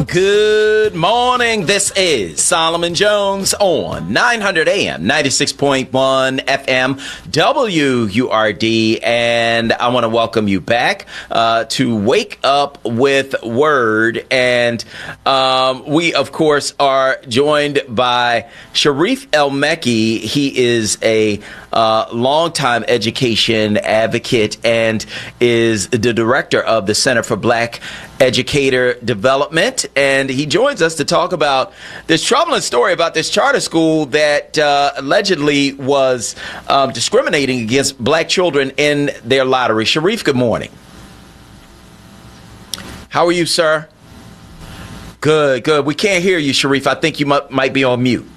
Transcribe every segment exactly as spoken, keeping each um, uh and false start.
Good morning. This is Solomon Jones on nine hundred A M, ninety-six point one F M, W U R D. And I want to welcome you back uh, to Wake Up with Word. And um, we, of course, are joined by Sharif El-Mekki. He is a uh, longtime education advocate and is the director of the Center for Black Educator Development, and he joins us to talk about this troubling story about this charter school that uh, allegedly was um, discriminating against black children in their lottery. Sharif, good morning. How are you, sir? Good, good. We can't hear you, Sharif. I think you might, might be on mute.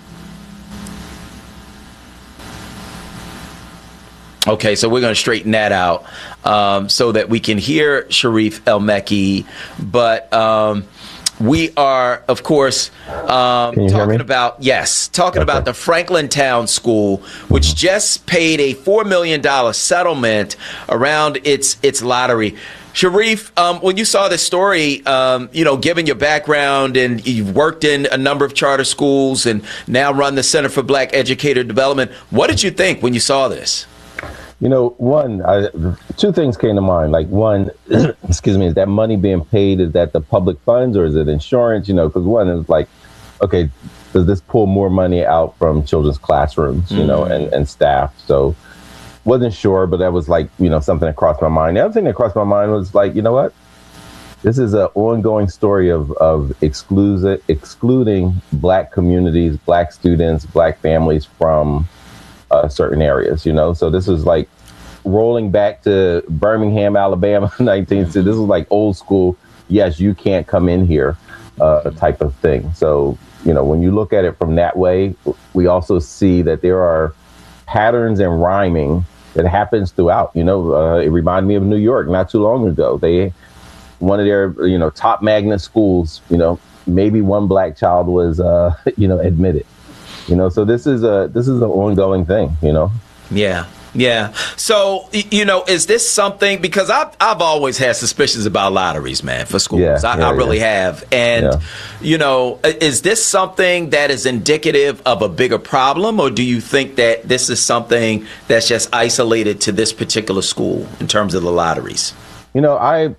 Okay, so we're going to straighten that out um, so that we can hear Sharif El-Mekki. But um, we are, of course, um, talking about, yes, talking okay. about the Franklin Town School, which just paid a four million dollars settlement around its its lottery. Sharif, um, when you saw this story, um, you know, given your background and you've worked in a number of charter schools and now run the Center for Black Educator Development, what did you think when you saw this? You know, one, I, two things came to mind. Like one, excuse me, is that money being paid? Is that the public funds or is it insurance? You know, because one is like, okay, does this pull more money out from children's classrooms, you mm-hmm. know, and, and staff? So wasn't sure, but that was like, you know, something that crossed my mind. The other thing that crossed my mind was like, you know what? This is an ongoing story of, of exclusi- excluding black communities, black students, black families from Uh, certain areas, you know, so this is like rolling back to Birmingham, Alabama, nineteen. So this is like old school. Yes, you can't come in here, uh, type of thing. So, you know, when you look at it from that way, we also see that there are patterns and rhyming that happens throughout. You know, uh, it reminded me of New York not too long ago. They, one of their, you know, top magnet schools, you know, maybe one black child was, uh, you know, admitted. You know, so this is a this is an ongoing thing, you know. Yeah. Yeah. So, you know, is this something, because I've, I've always had suspicions about lotteries, man, for schools. Yeah, I, yeah, I really yeah. have. And, yeah. you know, is this something that is indicative of a bigger problem, or do you think that this is something that's just isolated to this particular school in terms of the lotteries? You know, I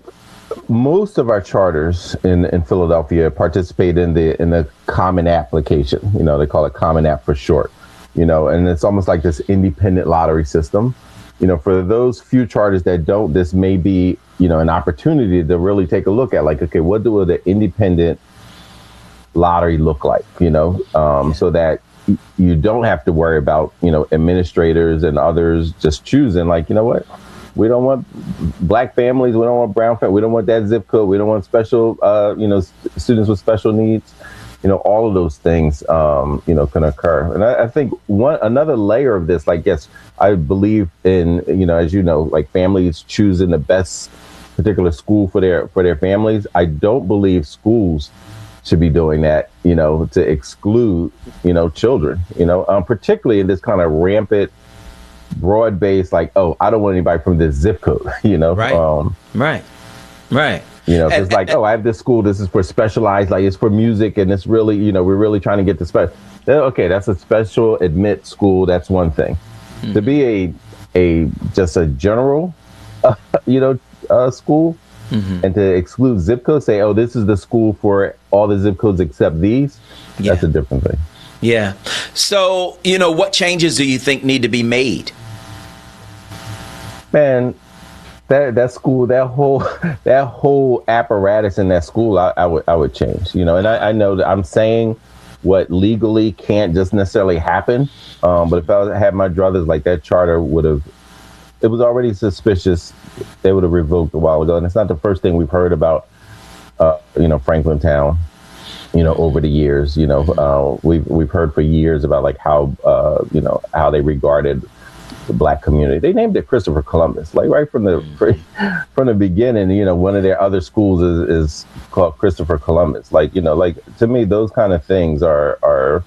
most of our charters in, in Philadelphia participate in the in the Common application. You know, they call it Common App for short. You know, and it's almost like this independent lottery system. You know, for those few charters that don't, this may be, you know, an opportunity to really take a look at, like, okay, what do the independent lottery look like? You know, um, so that y- you don't have to worry about, you know, administrators and others just choosing, like, you know what? We don't want black families. We don't want brown families. We don't want that zip code. We don't want special, uh, you know, st- students with special needs. You know, all of those things, um, you know, can occur. And I, I think one another layer of this, like, yes, I believe in, you know, as you know, like families choosing the best particular school for their for their families. I don't believe schools should be doing that, you know, to exclude, you know, children, you know, um, particularly in this kind of rampant, broad based, like, oh, I don't want anybody from this zip code, you know? Right. Um, right. Right. You know, it's like, oh, I have this school. This is for specialized, like it's for music. And it's really, you know, we're really trying to get the special. OK, that's a special admit school. That's one thing. Mm-hmm. To be a a just a general, uh, you know, uh, school mm-hmm. and to exclude zip codes, say, oh, this is the school for all the zip codes except these. Yeah. That's a different thing. Yeah. So, you know, what changes do you think need to be made? Man, that that school, that whole that whole apparatus in that school, I, I would I would change. You know, and I, I know that I'm saying what legally can't just necessarily happen. Um, but if I had my druthers, like, that charter would have, it was already suspicious. They would have revoked a while ago. And it's not the first thing we've heard about, uh, you know, Franklin Town. You know, over the years, you know, uh, we've we've heard for years about, like, how, uh, you know, how they regarded the black community. They named it Christopher Columbus, like right from the from the beginning. You know, one of their other schools is, is called Christopher Columbus. Like, you know, like, to me, those kind of things are are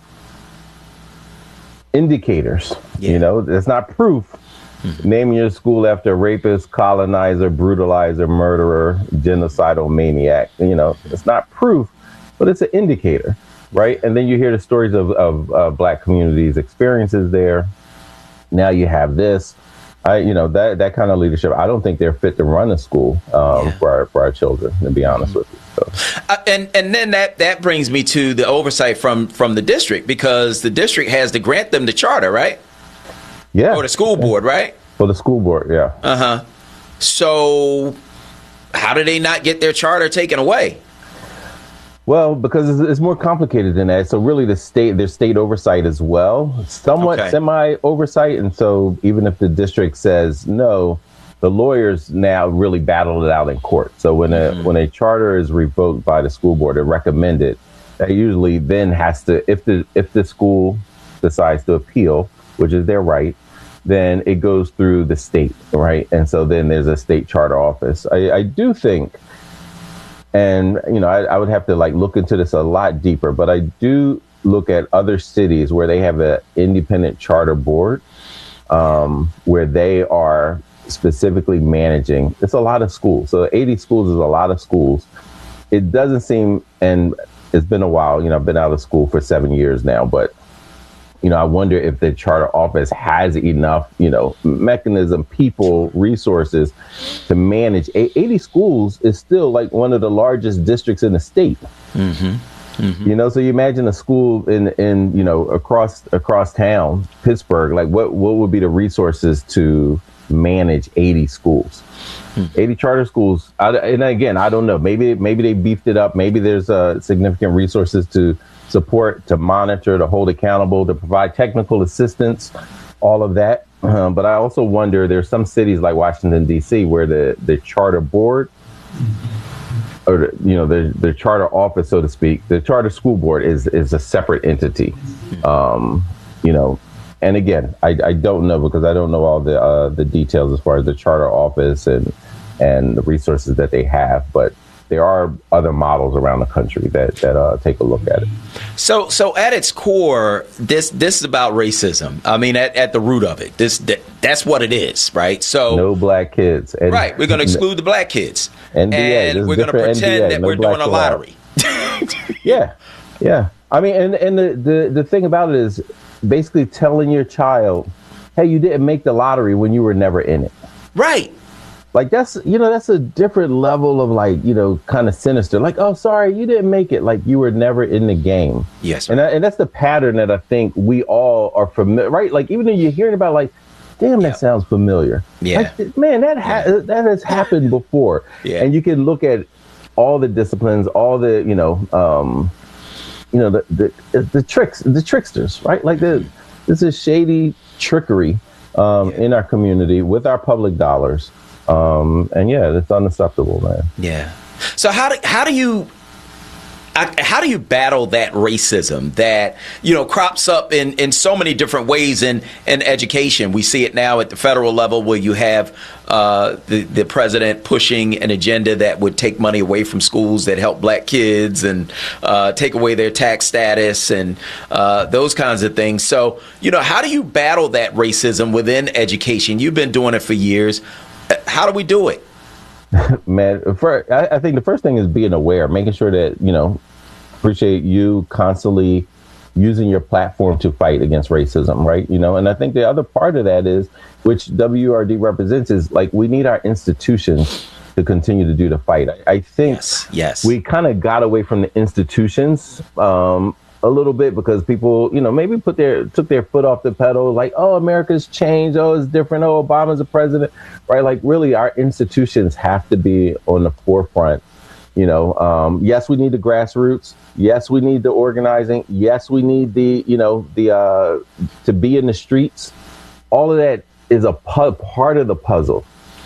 indicators. Yeah. You know, it's not proof. Mm-hmm. Naming your school after a rapist, colonizer, brutalizer, murderer, genocidal maniac. You know, it's not proof but it's an indicator, right? And then you hear the stories of, of uh, Black communities' experiences there. Now you have this. I, you know, that that kind of leadership, I don't think they're fit to run a school um, yeah. for our for our children, to be honest mm-hmm. with you. So. Uh, and and then that, that brings me to the oversight from from the district, because the district has to grant them the charter, right? Yeah. Or the school board, right? For the school board, yeah. Uh huh. So, how do they not get their charter taken away? Well, because it's, it's more complicated than that. So really the state, there's state oversight as well, somewhat okay. semi oversight. And so even if the district says no, the lawyers now really battle it out in court. So when mm-hmm. a when a charter is revoked by the school board or recommended, that usually then has to, if the if the school decides to appeal, which is their right, then it goes through the state, right? And so then there's a state charter office. I, I do think, and, you know, I, I would have to like look into this a lot deeper, but I do look at other cities where they have an independent charter board, um, where they are specifically managing. It's a lot of schools. So eighty schools is a lot of schools. It doesn't seem, and it's been a while, you know, I've been out of school for seven years now, but you know, I wonder if the charter office has enough, you know, mechanism, people, resources to manage. eighty schools is still like one of the largest districts in the state. Mm-hmm. Mm-hmm. You know, so you imagine a school in, in you know, across across town, Pittsburgh, like what, what would be the resources to manage eighty schools? Mm-hmm. eighty charter schools. I, and again, I don't know. Maybe maybe they beefed it up. Maybe there's uh, significant resources to support, to monitor, to hold accountable, to provide technical assistance, all of that. Um, but I also wonder, there's some cities like Washington, D C, where the, the charter board, or, the, you know, the, the charter office, so to speak, the charter school board is, is a separate entity. Um, you know, and again, I, I don't know, because I don't know all the uh, the details as far as the charter office and, and the resources that they have, but there are other models around the country that that uh, take a look at it. So, so at its core, this this is about racism. I mean, at, at the root of it, this that, that's what it is, right? So, no black kids, and, right? We're going to exclude the black kids, N B A, and we're going to pretend N B A, that no we're doing a lottery. yeah, yeah. I mean, and and the, the the thing about it is basically telling your child, "Hey, you didn't make the lottery when you were never in it." Right. Like, that's, you know, that's a different level of, like, you know, kind of sinister. Like, oh, sorry, you didn't make it. Like, you were never in the game. Yes. And, I, and that's the pattern that I think we all are familiar, right? Like, even though you're hearing about, like, damn, that yeah. sounds familiar. Yeah. Like, man, that ha- yeah. that has happened before. Yeah. And you can look at all the disciplines, all the, you know, um, you know, the, the, the tricks, the tricksters, right? Like, the, this is shady trickery um, yeah. in our community with our public dollars. Um, and yeah, it's unacceptable, man. Yeah. So how do how do you how do you battle that racism that, you know, crops up in, in so many different ways in, in education? We see it now at the federal level, where you have uh, the the president pushing an agenda that would take money away from schools that help black kids and uh, take away their tax status and uh, those kinds of things. So, you know, how do you battle that racism within education? You've been doing it for years. How do we do it? Man, for, I, I think the first thing is being aware, making sure that, you know, appreciate you constantly using your platform to fight against racism, right? You know, and I think the other part of that is, which W R D represents, is like, we need our institutions to continue to do the fight. I, I think yes, yes. we kind of got away from the institutions um, a little bit, because people, you know, maybe put their took their foot off the pedal, like, oh, America's changed, oh, it's different, oh, Obama's a president, right? Like, really, our institutions have to be on the forefront. You know, um, yes, we need the grassroots. Yes, we need the organizing. Yes, we need the, you know, the uh, to be in the streets. All of that is a pu- part of the puzzle.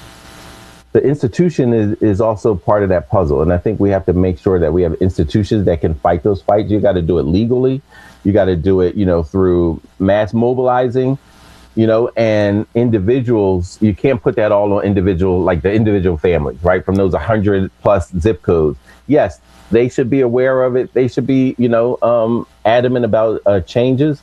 The institution is, is also part of that puzzle. And I think we have to make sure that we have institutions that can fight those fights. You got to do it legally. You got to do it, you know, through mass mobilizing, you know, and individuals. You can't put that all on individual, like the individual families, right? From those one hundred plus zip codes. Yes, they should be aware of it. They should be, you know, um, adamant about uh, changes.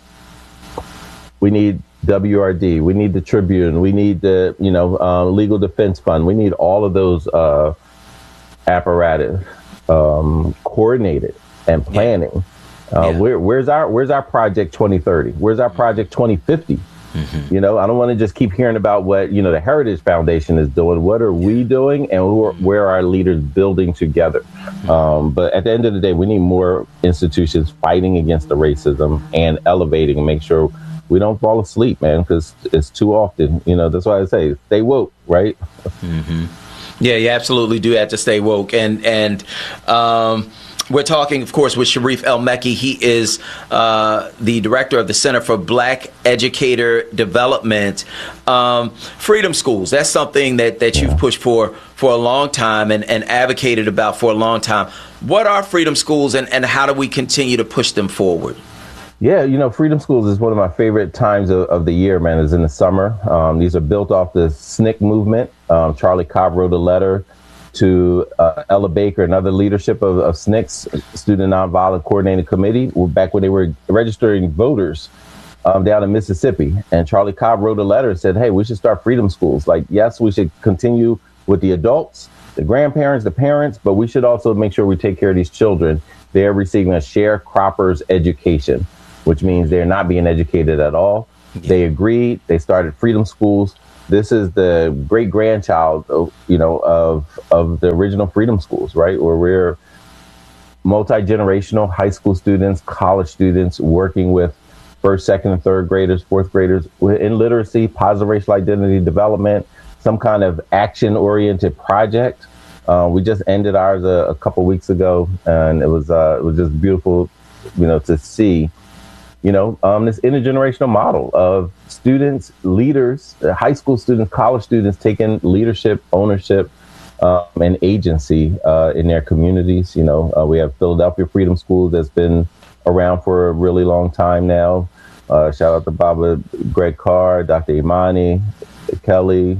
We need W R D, we need the Tribune, we need the, you know, uh, Legal Defense Fund. We need all of those uh, apparatus um, coordinated and planning. Yeah. Uh, yeah. Where, where's our Where's our project twenty thirty? Where's our project twenty fifty? Mm-hmm. You know, I don't want to just keep hearing about what, you know, the Heritage Foundation is doing. What are we doing, and who are, where are our leaders building together? Mm-hmm. Um, but at the end of the day, we need more institutions fighting against the racism and elevating and make sure we don't fall asleep, man, because it's too often. You know, that's why I say stay woke, right? Mm-hmm. Yeah, you absolutely do have to stay woke. And, and, um, we're talking, of course, with Sharif El-Mekki. He is uh, the director of the Center for Black Educator Development. Um, Freedom Schools, that's something that, that you've pushed for for a long time and, and advocated about for a long time. What are Freedom Schools, and, and how do we continue to push them forward? Yeah, you know, Freedom Schools is one of my favorite times of, of the year, man, is in the summer. Um, these are built off the S N C C movement. Um, Charlie Cobb wrote a letter to uh, Ella Baker and other leadership of, of S N C C, Student Nonviolent Coordinating Committee, back when they were registering voters um, down in Mississippi. And Charlie Cobb wrote a letter and said, hey, we should start Freedom Schools. Like, yes, we should continue with the adults, the grandparents, the parents, but we should also make sure we take care of these children. They're receiving a sharecropper's education, which means they're not being educated at all. Yeah. They agreed. They started Freedom Schools. This is the great grandchild, of, you know, of of the original Freedom Schools, right? Where we're multi-generational high school students, college students working with first, second, and third graders, fourth graders in literacy, positive racial identity development, some kind of action-oriented project. Uh, we just ended ours a, a couple weeks ago, and it was uh, it was just beautiful, you know, to see. You know, um, this intergenerational model of students, leaders, uh, high school students, college students taking leadership, ownership, um, and agency uh, in their communities. You know, uh, we have Philadelphia Freedom School that's been around for a really long time now. Uh, shout out to Baba Greg Carr, Doctor Imani, Kelly,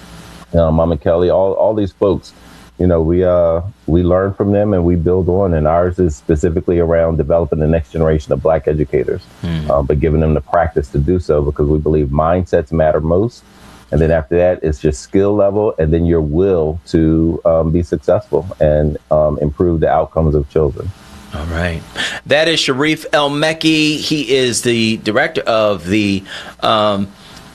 uh, Mama Kelly, all all these folks. You know, we uh, we learn from them and we build on, and ours is specifically around developing the next generation of Black educators, mm. uh, but giving them the practice to do so, because we believe mindsets matter most. And then after that, it's your skill level and then your will to um, be successful and um, improve the outcomes of children. All right. That is Sharif El-Mekki. He is the director of the um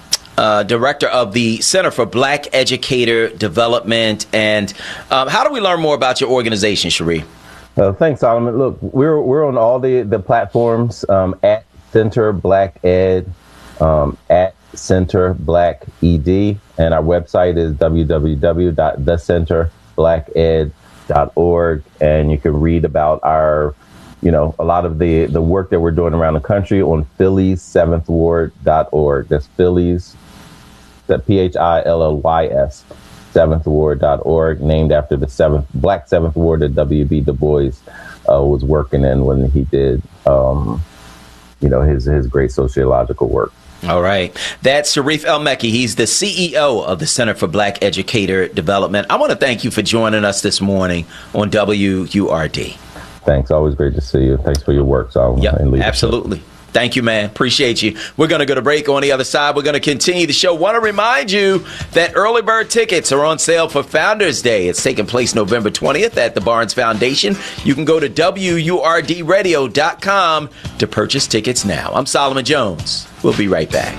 Uh, director of the Center for Black Educator Development. And um, how do we learn more about your organization, Sharif? Uh, thanks, Solomon. Look, we're we're on all the, the platforms um, at Center Black Ed, um, at Center Black E D, and our website is w w w dot the center black ed dot org, and you can read about our, you know, a lot of the, the work that we're doing around the country on Phillies seventh ward dot org. That's Phillies, that P H I L L Y S, seventh ward dot org, named after the seventh Black seventh Ward that W B Du Bois uh, was working in when he did, um, you know, his his great sociological work. All right. That's Sharif El-Mekki. He's the C E O of the Center for Black Educator Development. I want to thank you for joining us this morning on W U R D. Thanks. Always great to see you. Thanks for your work, Solomon. Yeah, absolutely. Thank you, man. Appreciate you. We're going to go to break. On the other side, we're going to continue the show. Want to remind you that early bird tickets are on sale for Founders Day. It's taking place November twentieth at the Barnes Foundation. You can go to W U R D radio dot com to purchase tickets now. I'm Solomon Jones. We'll be right back.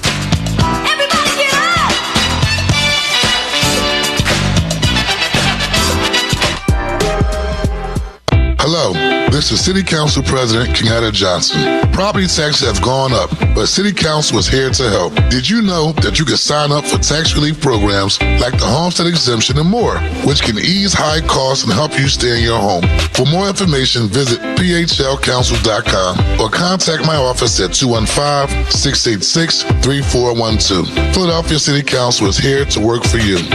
Everybody get up! Hello, this is City Council President Kenyatta Johnson. Property taxes have gone up, but City Council is here to help. Did you know that you can sign up for tax relief programs like the homestead exemption and more, which can ease high costs and help you stay in your home? For more information, visit P H L council dot com or contact my office at two one five, six eight six, three four one two. Philadelphia City Council is here to work for you.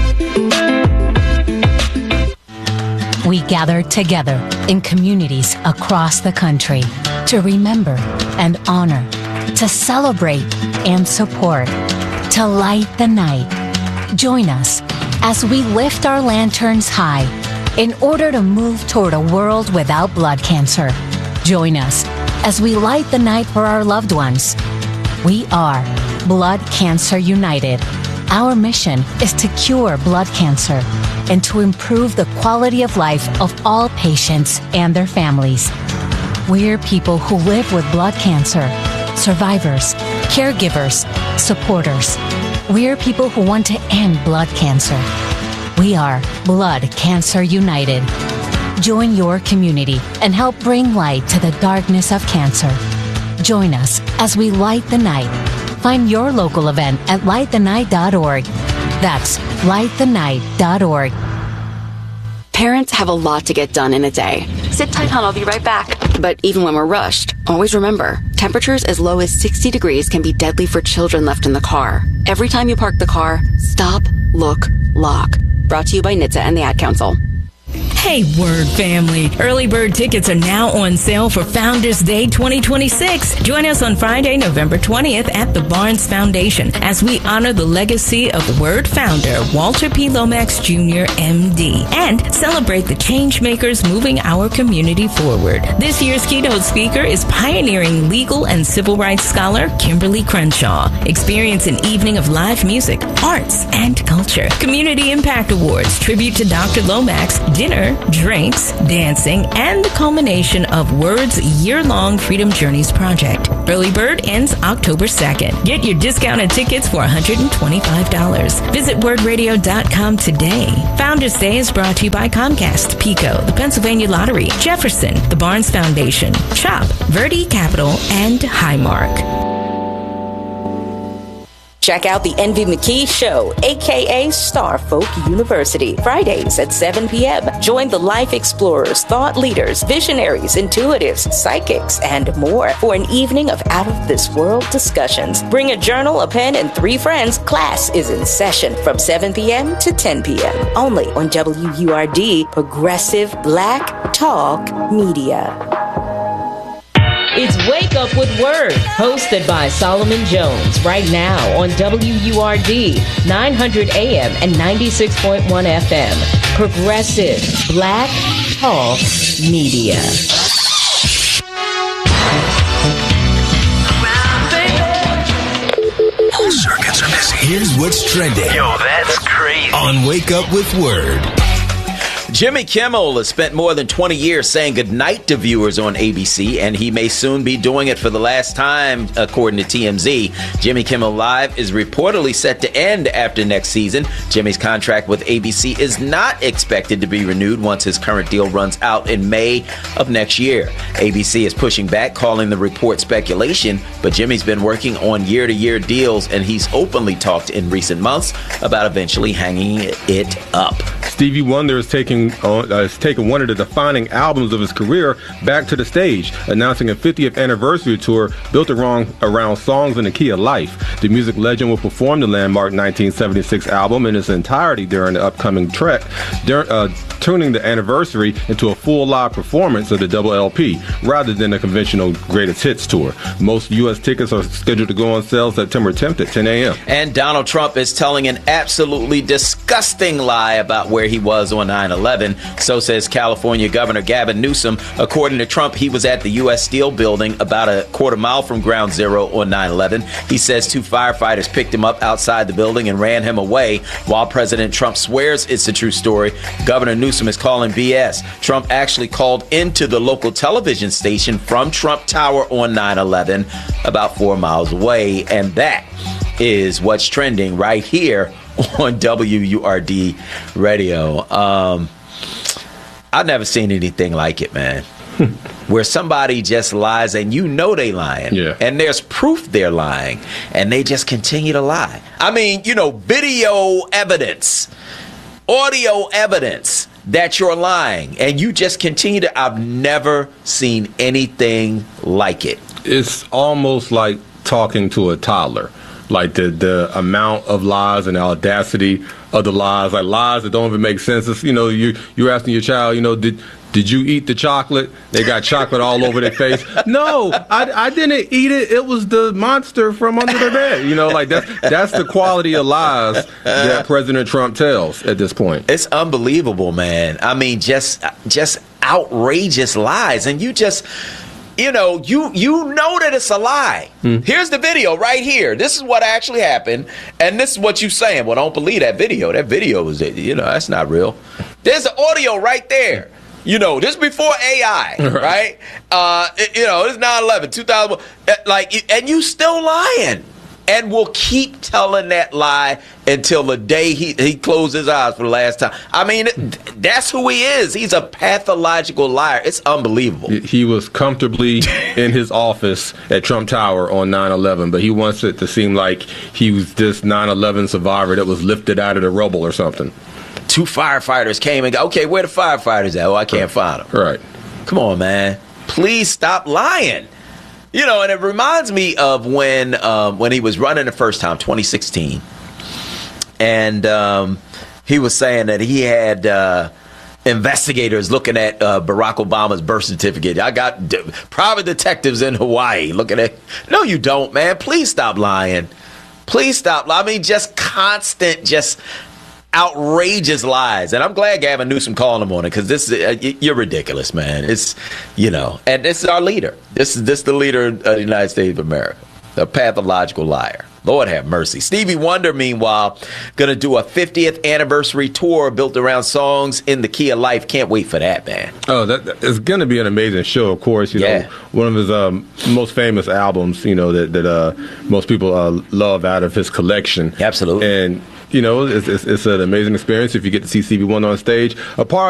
We gather together in communities across the country to remember and honor, to celebrate and support, to light the night. Join us as we lift our lanterns high in order to move toward a world without blood cancer. Join us as we light the night for our loved ones. We are Blood Cancer United. Our mission is to cure blood cancer and to improve the quality of life of all patients and their families. We're people who live with blood cancer, survivors, caregivers, supporters. We're people who want to end blood cancer. We are Blood Cancer United. Join your community and help bring light to the darkness of cancer. Join us as we light the night. Find your local event at light the night dot org. That's light the night dot org. Parents have a lot to get done in a day. Sit tight, hon. I'll be right back. But even when we're rushed, always remember, temperatures as low as sixty degrees can be deadly for children left in the car. Every time you park the car, stop, look, lock. Brought to you by N H T S A and the Ad Council. Hey, Word family. Early bird tickets are now on sale for Founders Day twenty twenty-six. Join us on Friday, November twentieth at the Barnes Foundation as we honor the legacy of Word founder Walter P. Lomax Junior, M D, and celebrate the change makers moving our community forward. This year's keynote speaker is pioneering legal and civil rights scholar Kimberly Crenshaw. Experience an evening of live music, arts, and culture. Community Impact Awards, tribute to Doctor Lomax, dinner, drinks, dancing, and the culmination of Word's year-long Freedom Journeys project. Early bird ends October second. Get your discounted tickets for one hundred twenty-five dollars. Visit word radio dot com today. Founders Day is brought to you by Comcast, PECO, the Pennsylvania Lottery, Jefferson, the Barnes Foundation, CHOP, Verde Capital, and Highmark. Check out the Envy McKee Show, a k a. Star Folk University, Fridays at seven p.m. Join the life explorers, thought leaders, visionaries, intuitives, psychics, and more for an evening of out-of-this-world discussions. Bring a journal, a pen, and three friends. Class is in session from seven p.m. to ten p.m. Only on W U R D, Progressive Black Talk Media. It's Wake Up with Word, hosted by Solomon Jones, right now on W U R D, nine hundred A M and ninety-six point one F M. Progressive Black Talk Media. All circuits are busy. Here's what's trending. Yo, that's crazy. On Wake Up with Word. Jimmy Kimmel has spent more than twenty years saying goodnight to viewers on A B C, and he may soon be doing it for the last time, according to T M Z. Jimmy Kimmel Live is reportedly set to end after next season. Jimmy's contract with A B C is not expected to be renewed once his current deal runs out in May of next year. A B C is pushing back, calling the report speculation, but Jimmy's been working on year-to-year deals, and he's openly talked in recent months about eventually hanging it up. Stevie Wonder is taking Uh, has taken one of the defining albums of his career back to the stage, announcing a fiftieth anniversary tour built around, around songs in the key of life. The music legend will perform the landmark nineteen seventy-six album in its entirety during the upcoming trek, dur- uh, turning the anniversary into a full live performance of the double L P rather than a conventional greatest hits tour. Most U S tickets are scheduled to go on sale September tenth at ten a.m. And Donald Trump is telling an absolutely disgusting lie about where he was on nine eleven. So says California Governor Gavin Newsom. According to Trump, he was at the U S Steel building about a quarter mile from Ground Zero on nine eleven. He says two firefighters picked him up outside the building and ran him away. While President Trump swears it's a true story, Governor Newsom is calling B S. Trump actually called into the local television station from Trump Tower on nine eleven, about four miles away. And that is what's trending right here on W U R D Radio. Um... I've never seen anything like it, man. Where somebody just lies and you know they lying. Yeah. And there's proof they're lying. And they just continue to lie. I mean, you know, video evidence, audio evidence that you're lying. And you just continue to, I've never seen anything like it. It's almost like talking to a toddler. Like the, the amount of lies and the audacity of the lies, like lies that don't even make sense. It's, you know, you, you're asking your child, you know, did did you eat the chocolate? They got chocolate all over their face. No, I, I didn't eat it. It was the monster from under the bed. You know, like that's, that's the quality of lies that President Trump tells at this point. It's unbelievable, man. I mean, just just outrageous lies. And you just... you know, you you know that it's a lie. Mm. Here's the video right here. This is what actually happened, and this is what you're saying. Well, don't believe that video. That video is, you know, that's not real. There's the audio right there. You know, this is before A I, right? right? Uh, it, you know, it's nine eleven, two thousand, like, and you still lying. And will keep telling that lie until the day he, he closed his eyes for the last time. I mean, that's who he is. He's a pathological liar. It's unbelievable. He was comfortably in his office at Trump Tower on nine eleven, but he wants it to seem like he was this nine eleven survivor that was lifted out of the rubble or something. Two firefighters came and go, okay, where the firefighters at? Oh, I can't find them. Right. Come on, man. Please stop lying. You know, and it reminds me of when um, when he was running the first time, twenty sixteen, and um, he was saying that he had uh, investigators looking at uh, Barack Obama's birth certificate. I got de- private detectives in Hawaii looking at. No, you don't, man. Please stop lying. Please stop. I mean, just constant, just outrageous lies. And I'm glad Gavin Newsom called him on it, because this is, uh, you're ridiculous, man. It's, you know, and this is our leader. This is this the leader of the United States of America, a pathological liar. Lord have mercy. Stevie Wonder, meanwhile, going to do a fiftieth anniversary tour built around songs in the key of life. Can't wait for that, man. Oh, that, that it's going to be an amazing show, of course. You yeah. know, one of his um, most famous albums, you know, that, that uh, most people uh, love out of his collection. Absolutely. And, you know, it's, it's, it's an amazing experience if you get to see Stevie Wonder on stage. A part